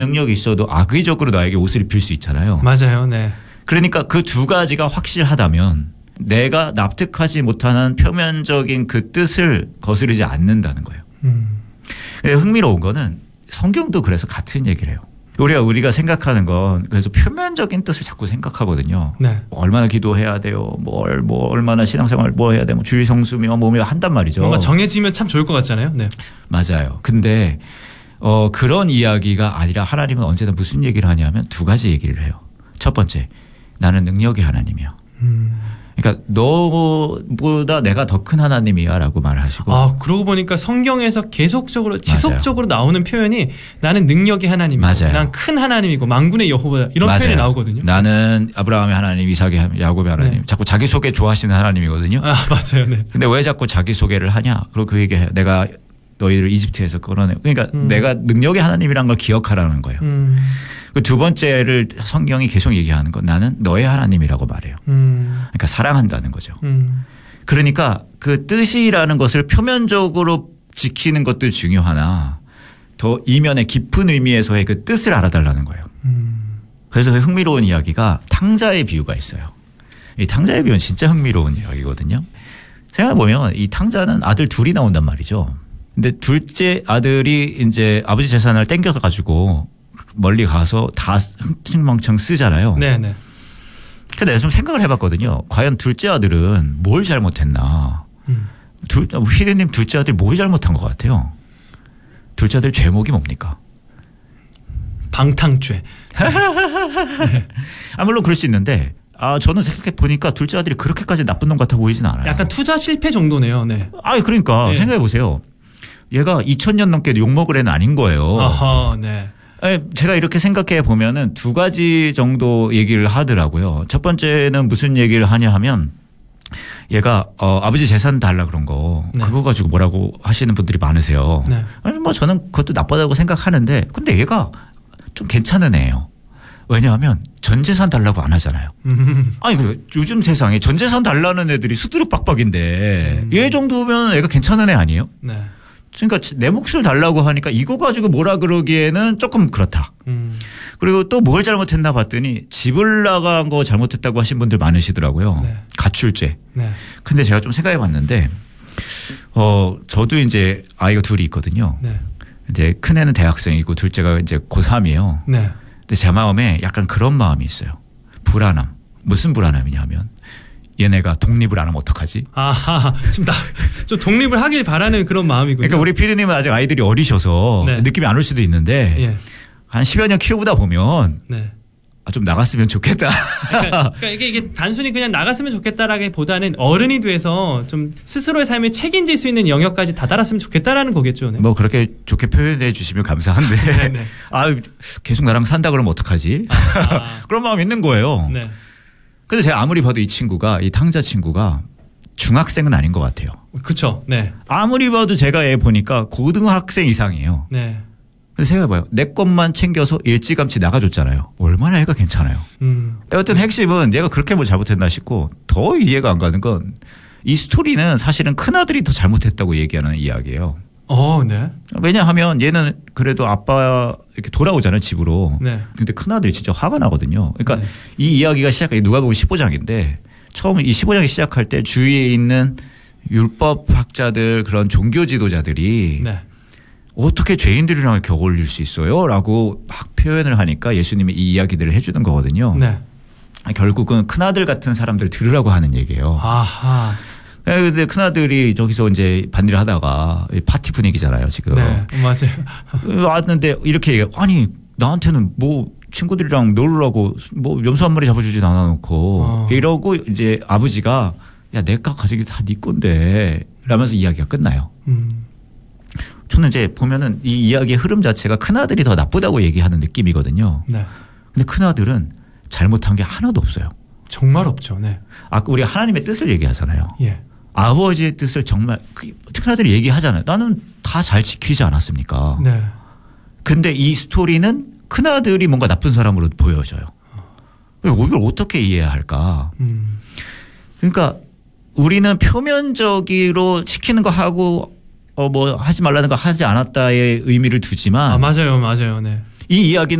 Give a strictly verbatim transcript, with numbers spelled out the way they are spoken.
능력이 있어도 악의적으로 나에게 옷을 입힐 수 있잖아요. 맞아요. 네. 그러니까 그 두 가지가 확실하다면 내가 납득하지 못하는 표면적인 그 뜻을 거스르지 않는다는 거예요. 음. 흥미로운 거는 성경도 그래서 같은 얘기를 해요. 우리가 우리가 생각하는 건 그래서 표면적인 뜻을 자꾸 생각하거든요. 네. 뭐 얼마나 기도해야 돼요. 뭘, 뭐 얼마나 신앙생활 뭐 해야 돼. 뭐 주일 성수며 뭐며 한단 말이죠. 뭔가 정해지면 참 좋을 것 같잖아요. 네. 맞아요. 근데 어, 그런 이야기가 아니라 하나님은 언제나 무슨 얘기를 하냐면 두 가지 얘기를 해요. 첫 번째, 나는 능력의 하나님이야. 음. 그러니까 너보다 내가 더 큰 하나님이야 라고 말을 하시고. 아, 그러고 보니까 성경에서 계속적으로 지속적으로 맞아요. 나오는 표현이 나는 능력의 하나님이고 맞아요. 난 큰 하나님이고 만군의 여호와 이런 맞아요. 표현이 나오거든요. 나는 아브라함의 하나님, 이삭의 하나님, 야곱의 하나님. 네. 자꾸 자기소개 좋아하시는 하나님이거든요. 아, 맞아요. 네. 근데 왜 자꾸 자기소개를 하냐. 그리고 그 얘기해요. 내가 너희를 이집트에서 끌어내. 그러니까 음. 내가 능력의 하나님이라는 걸 기억하라는 거예요. 음. 그 두 번째를 성경이 계속 얘기하는 건 나는 너의 하나님이라고 말해요. 음. 그러니까 사랑한다는 거죠. 음. 그러니까 그 뜻이라는 것을 표면적으로 지키는 것도 중요하나 더 이면의 깊은 의미에서의 그 뜻을 알아달라는 거예요. 음. 그래서 흥미로운 이야기가 탕자의 비유가 있어요. 이 탕자의 비유는 진짜 흥미로운 이야기거든요. 생각해보면 이 탕자는 아들 둘이 나온단 말이죠. 근데 둘째 아들이 이제 아버지 재산을 땡겨가지고 멀리 가서 다 흥청망청 쓰잖아요. 네네. 근데 내가 좀 생각을 해봤거든요. 과연 둘째 아들은 뭘 잘못했나. 음. 둘, 피디님 둘째 아들이 뭘 잘못한 것 같아요. 둘째 아들 죄목이 뭡니까? 방탕죄. 네. 아, 물론 그럴 수 있는데 아, 저는 생각해 보니까 둘째 아들이 그렇게까지 나쁜 놈 같아 보이진 않아요. 약간 투자 실패 정도네요. 네. 아, 그러니까 네. 생각해 보세요. 얘가 이천 년 넘게 욕먹을 애는 아닌 거예요. 아하, 네. 제가 이렇게 생각해 보면은 두 가지 정도 얘기를 하더라고요. 첫 번째는 무슨 얘기를 하냐 하면 얘가 어, 아버지 재산 달라 그런 거 네. 그거 가지고 뭐라고 하시는 분들이 많으세요. 네. 아니 뭐 저는 그것도 나쁘다고 생각하는데 근데 얘가 좀 괜찮은 애예요. 왜냐하면 전 재산 달라고 안 하잖아요. 음. 아니 그 요즘 세상에 전 재산 달라는 애들이 수두룩 빡빡인데 음. 얘 정도면 애가 괜찮은 애 아니에요? 네. 그러니까 내 몫을 달라고 하니까 이거 가지고 뭐라 그러기에는 조금 그렇다. 음. 그리고 또 뭘 잘못했나 봤더니 집을 나간 거 잘못했다고 하신 분들 많으시더라고요. 네. 가출죄. 네. 근데 제가 좀 생각해 봤는데 어, 저도 이제 아이가 둘이 있거든요. 네. 이제 큰애는 대학생이고 둘째가 이제 고삼이에요. 네. 근데 제 마음에 약간 그런 마음이 있어요. 불안함. 무슨 불안함이냐 하면 얘네가 독립을 안 하면 어떡하지? 아하, 좀, 나, 좀 독립을 하길 바라는 그런 마음이군요. 그러니까 우리 피디님은 아직 아이들이 어리셔서 네. 느낌이 안 올 수도 있는데 예. 한 십여 년 키우다 보면 네. 아, 좀 나갔으면 좋겠다. 그러니까, 그러니까 이게, 이게 단순히 그냥 나갔으면 좋겠다라기보다는 어른이 돼서 좀 스스로의 삶에 책임질 수 있는 영역까지 다다랐으면 좋겠다라는 거겠죠. 네. 뭐 그렇게 좋게 표현해 주시면 감사한데 네. 아, 계속 나랑 산다 그러면 어떡하지? 아, 아. 그런 마음이 있는 거예요. 네. 근데 제가 아무리 봐도 이 친구가 이 탕자 친구가 중학생은 아닌 것 같아요. 그렇죠. 네. 아무리 봐도 제가 애 보니까 고등학생 이상이에요. 네. 그래서 생각해봐요. 내 것만 챙겨서 일찌감치 나가줬잖아요. 얼마나 애가 괜찮아요. 음. 여튼 핵심은 얘가 그렇게 뭐 잘못했나 싶고 더 이해가 안 가는 건 이 스토리는 사실은 큰아들이 더 잘못했다고 얘기하는 이야기예요. 어, 네. 왜냐하면 얘는 그래도 아빠 이렇게 돌아오잖아요, 집으로. 네. 근데 큰아들이 진짜 화가 나거든요. 그러니까 네. 이 이야기가 시작해 누가복음 십오 장인데 처음 이 십오 장이 시작할 때 주위에 있는 율법학자들 그런 종교 지도자들이 네. 어떻게 죄인들이랑 이렇게 어울릴 수 있어요? 라고 막 표현을 하니까 예수님이 이 이야기들을 해주는 거거든요. 네. 결국은 큰아들 같은 사람들 들으라고 하는 얘기예요. 아하. 근데 큰아들이 저기서 이제 반일을 하다가 파티 분위기잖아요, 지금. 네, 맞아요. 왔는데 이렇게 얘기해. 아니, 나한테는 뭐 친구들이랑 놀으라고 뭐 염소 한 마리 잡아주진 않아놓고 어. 이러고 이제 아버지가 야, 내가 가지기 다 네 건데 라면서 이야기가 끝나요. 음. 저는 이제 보면은 이 이야기의 흐름 자체가 큰아들이 더 나쁘다고 얘기하는 느낌이거든요. 네. 근데 큰아들은 잘못한 게 하나도 없어요. 정말 없죠. 네. 아까 우리가 하나님의 뜻을 얘기하잖아요. 예. 아버지의 뜻을 정말 큰아들이 얘기하잖아요. 나는 다 잘 지키지 않았습니까? 네. 근데 이 스토리는 큰아들이 뭔가 나쁜 사람으로 보여져요. 이걸 어떻게 이해해야 할까? 음. 그러니까 우리는 표면적으로 지키는 거 하고 어 뭐 하지 말라는 거 하지 않았다의 의미를 두지만 아, 맞아요. 맞아요. 네. 이 이야기는